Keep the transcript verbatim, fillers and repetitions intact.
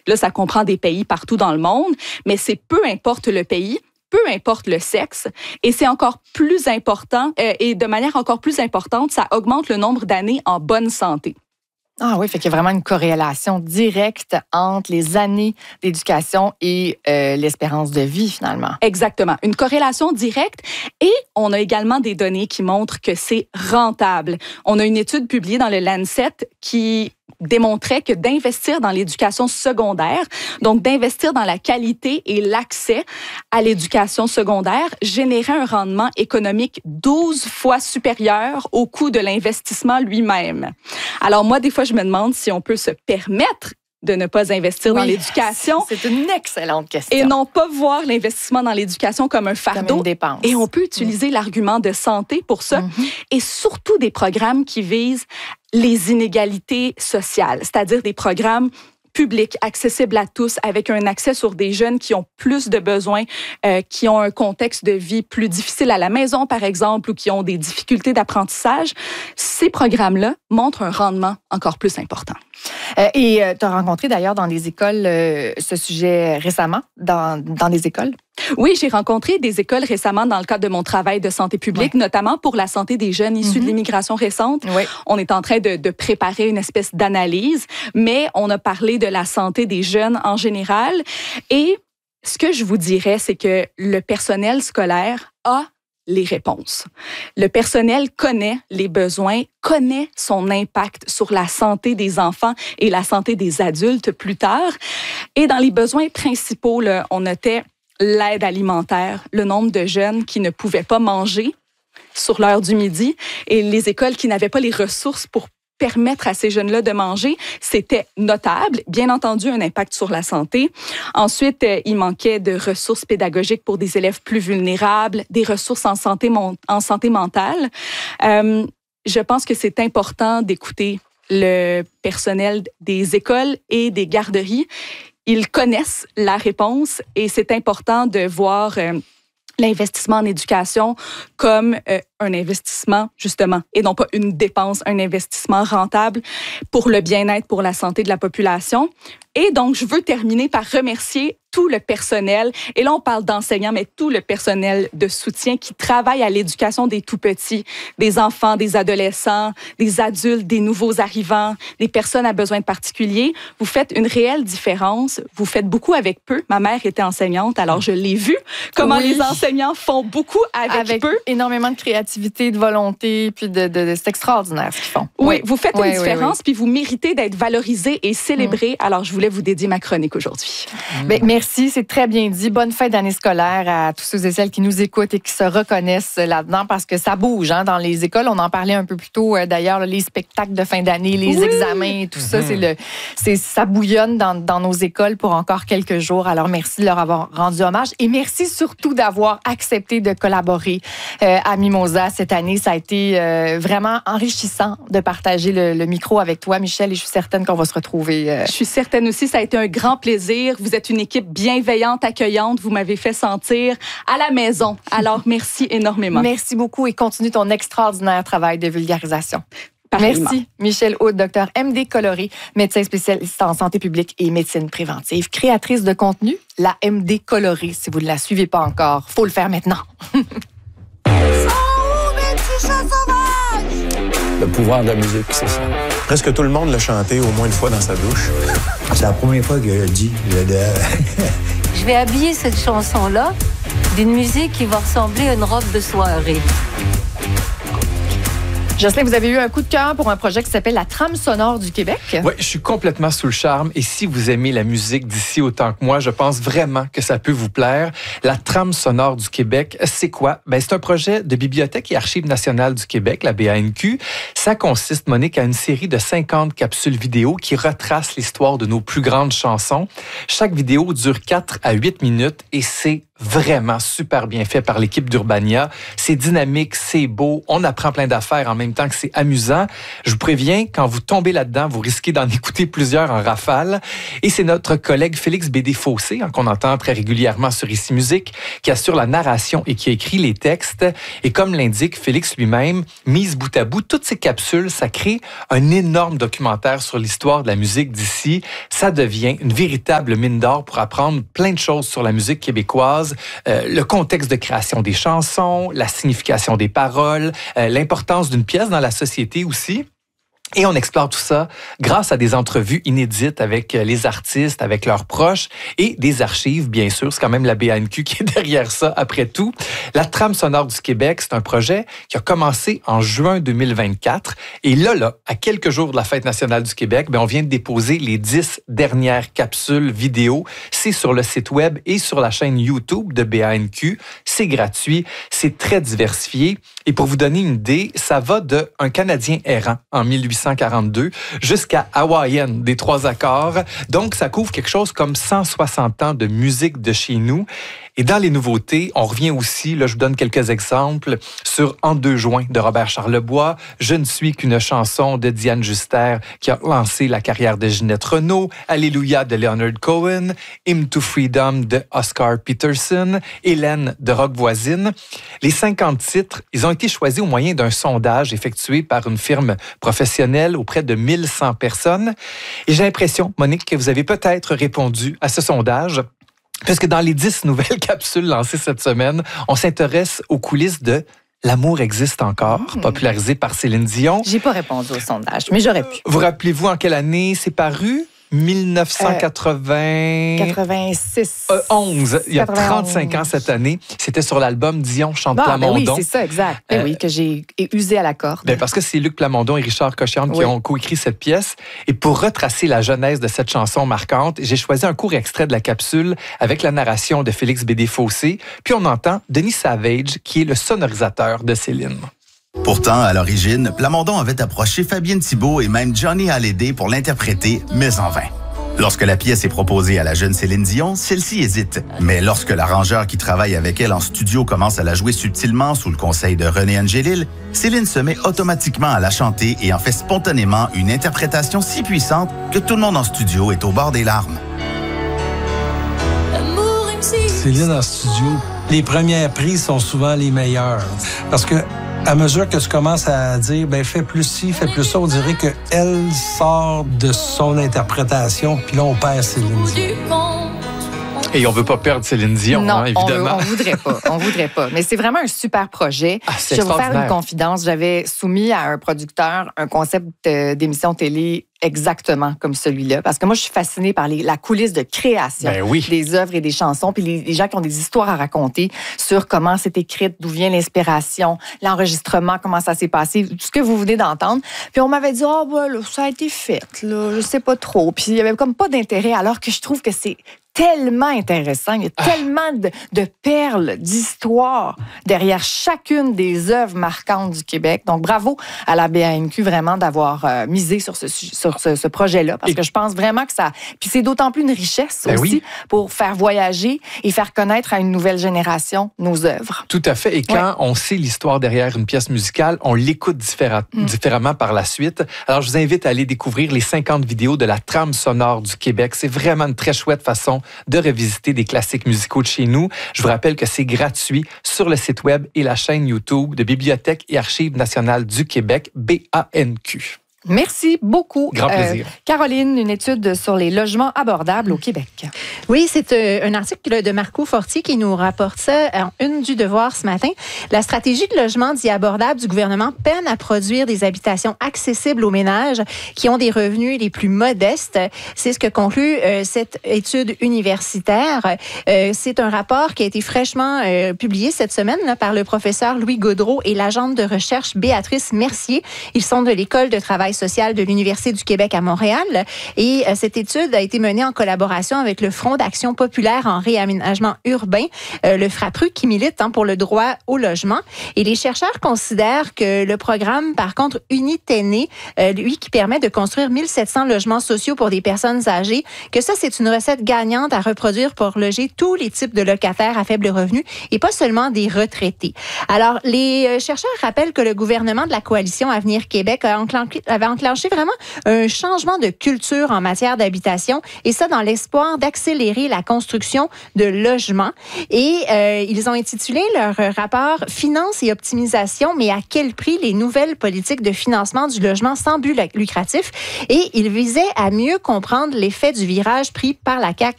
Là, ça comprend des pays partout dans le monde, mais c'est peu importe le pays, peu importe le sexe, et c'est encore plus important, euh, et de manière encore plus importante, ça augmente le nombre d'années en bonne santé. Ah oui, fait qu'il y a vraiment une corrélation directe entre les années d'éducation et euh, l'espérance de vie, finalement. Exactement. Une corrélation directe. Et on a également des données qui montrent que c'est rentable. On a une étude publiée dans le Lancet qui démontrait que d'investir dans l'éducation secondaire, donc d'investir dans la qualité et l'accès à l'éducation secondaire, générait un rendement économique douze fois supérieur au coût de l'investissement lui-même. Alors moi, des fois, je me demande si on peut se permettre de ne pas investir oui, dans l'éducation. C'est une excellente question. Et non pas voir l'investissement dans l'éducation comme un fardeau. Comme une dépense. Et on peut utiliser mmh. l'argument de santé pour ça. Mmh. Et surtout des programmes qui visent les inégalités sociales, c'est-à-dire des programmes public, accessible à tous, avec un accès sur des jeunes qui ont plus de besoins, euh, qui ont un contexte de vie plus difficile à la maison, par exemple, ou qui ont des difficultés d'apprentissage. Ces programmes-là montrent un rendement encore plus important. Euh, et euh, tu as rencontré d'ailleurs dans des écoles euh, ce sujet récemment, dans, dans des écoles? Oui, j'ai rencontré des écoles récemment dans le cadre de mon travail de santé publique, ouais. notamment pour la santé des jeunes issus mm-hmm. de l'immigration récente. Oui. On est en train de, de préparer une espèce d'analyse, mais on a parlé de la santé des jeunes en général. Et ce que je vous dirais, c'est que le personnel scolaire a les réponses. Le personnel connaît les besoins, connaît son impact sur la santé des enfants et la santé des adultes plus tard. Et dans les besoins principaux, là, on notait l'aide alimentaire, le nombre de jeunes qui ne pouvaient pas manger sur l'heure du midi et les écoles qui n'avaient pas les ressources pour permettre à ces jeunes-là de manger, c'était notable. Bien entendu, un impact sur la santé. Ensuite, euh, il manquait de ressources pédagogiques pour des élèves plus vulnérables, des ressources en santé, mon- en santé mentale. Euh, je pense que c'est important d'écouter le personnel des écoles et des garderies. Ils connaissent la réponse et c'est important de voir euh, l'investissement en éducation comme euh, un investissement, justement, et non pas une dépense, un investissement rentable pour le bien-être, pour la santé de la population. Et donc, je veux terminer par remercier tout le personnel, et là, on parle d'enseignants, mais tout le personnel de soutien qui travaille à l'éducation des tout-petits, des enfants, des adolescents, des adultes, des nouveaux arrivants, des personnes à besoins particuliers. Vous faites une réelle différence. Vous faites beaucoup avec peu. Ma mère était enseignante, alors je l'ai vu, comment oui. les enseignants font beaucoup avec, avec peu. Énormément de créativité, de volonté, puis de, de, de c'est extraordinaire ce qu'ils font. Oui, oui. vous faites oui, une différence, oui, oui. puis vous méritez d'être valorisé et célébré. Mm. Alors, je voulais vous dédier ma chronique aujourd'hui. Mm. Bien, merci, c'est très bien dit. Bonne fin d'année scolaire à tous ceux et celles qui nous écoutent et qui se reconnaissent là-dedans parce que ça bouge hein, dans les écoles. On en parlait un peu plus tôt, euh, d'ailleurs, les spectacles de fin d'année, les oui. examens, tout mm-hmm. ça, c'est le, c'est, ça bouillonne dans, dans nos écoles pour encore quelques jours. Alors, merci de leur avoir rendu hommage et merci surtout d'avoir accepté de collaborer euh, à Mimosa cette année. Ça a été euh, vraiment enrichissant de partager le, le micro avec toi, Michel, et je suis certaine qu'on va se retrouver. Euh... Je suis certaine aussi, ça a été un grand plaisir. Vous êtes une équipe bienveillante, accueillante. Vous m'avez fait sentir à la maison. Alors, merci énormément. Merci beaucoup et continue ton extraordinaire travail de vulgarisation. Pareillement. Merci, Michel Houde, docteur M D Coloré, médecin spécialiste en santé publique et médecine préventive, créatrice de contenu, la M D Coloré. Si vous ne la suivez pas encore, faut le faire maintenant. Le pouvoir de la musique, c'est ça. Presque tout le monde l'a chanté au moins une fois dans sa douche. C'est la première fois que je dis. Je vais habiller cette chanson-là d'une musique qui va ressembler à une robe de soirée. Jocelyn, vous avez eu un coup de cœur pour un projet qui s'appelle la Trame sonore du Québec. Oui, je suis complètement sous le charme. Et si vous aimez la musique d'ici autant que moi, je pense vraiment que ça peut vous plaire. La Trame sonore du Québec, c'est quoi? Ben, c'est un projet de Bibliothèque et Archives nationales du Québec, la B A N Q. Ça consiste, Monique, à une série de cinquante capsules vidéo qui retracent l'histoire de nos plus grandes chansons. Chaque vidéo dure quatre à huit minutes et c'est vraiment super bien fait par l'équipe d'Urbania. C'est dynamique, c'est beau, on apprend plein d'affaires en même temps que c'est amusant. Je vous préviens, quand vous tombez là-dedans, vous risquez d'en écouter plusieurs en rafale. Et c'est notre collègue Félix Bédé-Fossé, hein, qu'on entend très régulièrement sur Ici Musique, qui assure la narration et qui a écrit les textes. Et comme l'indique Félix lui-même, mise bout à bout, toutes ces capsules, ça crée un énorme documentaire sur l'histoire de la musique d'ici. Ça devient une véritable mine d'or pour apprendre plein de choses sur la musique québécoise, euh, le contexte de création des chansons, la signification des paroles, euh, l'importance d'une pièce dans la société aussi. Et on explore tout ça grâce à des entrevues inédites avec les artistes, avec leurs proches et des archives, bien sûr. C'est quand même la B A N Q qui est derrière ça, après tout. La trame sonore du Québec, c'est un projet qui a commencé en juin deux mille vingt-quatre. Et là, là, à quelques jours de la Fête nationale du Québec, bien, on vient de déposer les dix dernières capsules vidéo. C'est sur le site web et sur la chaîne YouTube de B A N Q. C'est gratuit, c'est très diversifié. Et pour vous donner une idée, ça va de Un Canadien errant en mille huit cent quarante-deux jusqu'à Hawaiian des trois accords. Donc, ça couvre quelque chose comme cent soixante ans de musique de chez nous. Et dans les nouveautés, on revient aussi, là je vous donne quelques exemples, sur En deux joints de Robert Charlebois, Je ne suis qu'une chanson de Diane Juster qui a lancé la carrière de Ginette Renault, Alléluia de Leonard Cohen, Hymn to Freedom de Oscar Peterson, Hélène de Rock Voisine. Les cinquante titres, ils ont été choisis au moyen d'un sondage effectué par une firme professionnelle auprès de mille cent personnes. Et j'ai l'impression, Monique, que vous avez peut-être répondu à ce sondage. Puisque dans les dix nouvelles capsules lancées cette semaine, on s'intéresse aux coulisses de L'amour existe encore, mmh. popularisé par Céline Dion. J'ai pas répondu au sondage, mais j'aurais pu. Vous rappelez-vous en quelle année c'est paru? dix-neuf cent quatre-vingts... Euh, quatre-vingt-six. Euh, onze. Il y a quatre-vingt-onze. trente-cinq ans cette année. C'était sur l'album Dion chante Bon, Plamondon. Ben oui, c'est ça, exact. Ben euh, oui, que j'ai usé à la corde. Ben parce que c'est Luc Plamondon et Richard Cochian qui oui. ont coécrit cette pièce. Et pour retracer la genèse de cette chanson marquante, j'ai choisi un court extrait de la capsule avec la narration de Félix Bédé-Fossé. Puis on entend Denis Savage, qui est le sonorisateur de Céline. Pourtant, à l'origine, Plamondon avait approché Fabienne Thibault et même Johnny Hallyday pour l'interpréter, mais en vain. Lorsque la pièce est proposée à la jeune Céline Dion, celle-ci hésite. Mais lorsque l'arrangeur qui travaille avec elle en studio commence à la jouer subtilement sous le conseil de René Angélil, Céline se met automatiquement à la chanter et en fait spontanément une interprétation si puissante que tout le monde en studio est au bord des larmes. Céline en studio, les premières prises sont souvent les meilleures. Parce que à mesure que tu commences à dire, ben fais plus ci, fais plus ça, on dirait qu'elle sort de son interprétation, puis là, on perd Céline Dion. Et on veut pas perdre Céline Dion, non, hein, évidemment. on, on voudrait pas, on voudrait pas. Mais c'est vraiment un super projet. Ah, je vais vous faire une confidence. J'avais soumis à un producteur un concept d'émission télé exactement comme celui-là. Parce que moi, je suis fascinée par les, la coulisse de création ben oui. des œuvres et des chansons, puis les, les gens qui ont des histoires à raconter sur comment c'est écrit, d'où vient l'inspiration, l'enregistrement, comment ça s'est passé, tout ce que vous venez d'entendre. Puis on m'avait dit, oh, ben, là, ça a été fait, là, je sais pas trop. Puis il y avait comme pas d'intérêt, alors que je trouve que c'est tellement intéressant. Il y a ah. tellement de, de perles, d'histoires derrière chacune des œuvres marquantes du Québec. Donc, bravo à la B A N Q vraiment d'avoir euh, misé sur ce, sur ce, ce projet-là, parce et... que je pense vraiment que ça... Puis c'est d'autant plus une richesse ben aussi oui. pour faire voyager et faire connaître à une nouvelle génération nos œuvres. Tout à fait. Et quand ouais. on sait l'histoire derrière une pièce musicale, on l'écoute différa- mm. différemment par la suite. Alors, je vous invite à aller découvrir les cinquante vidéos de la trame sonore du Québec. C'est vraiment une très chouette façon de revisiter des classiques musicaux de chez nous. Je vous rappelle que c'est gratuit sur le site web et la chaîne YouTube de Bibliothèque et Archives nationales du Québec, B A N Q. Merci beaucoup. Grand plaisir. Euh, Caroline, une étude sur les logements abordables au Québec. Oui, c'est euh, un article de Marco Fortier qui nous rapporte ça en une du Devoir ce matin. La stratégie de logement dit abordable du gouvernement peine à produire des habitations accessibles aux ménages qui ont des revenus les plus modestes. C'est ce que conclut euh, cette étude universitaire. Euh, c'est un rapport qui a été fraîchement euh, publié cette semaine là, par le professeur Louis Gaudreault et l'agente de recherche Béatrice Mercier. Ils sont de l'École de travail social de l'Université du Québec à Montréal. Et euh, cette étude a été menée en collaboration avec le Front d'action populaire en réaménagement urbain, euh, le FRAPRU, qui milite hein, pour le droit au logement. Et les chercheurs considèrent que le programme, par contre, Unitene, euh, lui, qui permet de construire mille sept cents logements sociaux pour des personnes âgées, que ça, c'est une recette gagnante à reproduire pour loger tous les types de locataires à faible revenu et pas seulement des retraités. Alors, les chercheurs rappellent que le gouvernement de la coalition Avenir Québec a enclenché, avait enclenché vraiment un changement de culture en matière d'habitation et ça dans l'espoir d'accélérer la construction de logements. Et euh, ils ont intitulé leur rapport « Finances et optimisation, mais à quel prix les nouvelles politiques de financement du logement sans but lucratif ?» Et ils visaient à mieux comprendre l'effet du virage pris par la C A Q